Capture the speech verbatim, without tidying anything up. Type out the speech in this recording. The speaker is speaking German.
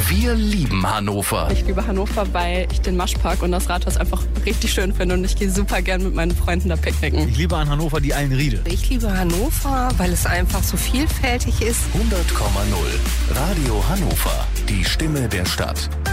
Wir lieben Hannover. Ich liebe Hannover, weil ich den Maschpark und das Rathaus einfach richtig schön finde und ich gehe super gern mit meinen Freunden da picknicken. Ich liebe an Hannover die Eilenriede. Ich liebe Hannover, weil es einfach so vielfältig ist. hundert Komma null Radio Hannover. Die Stimme der Stadt.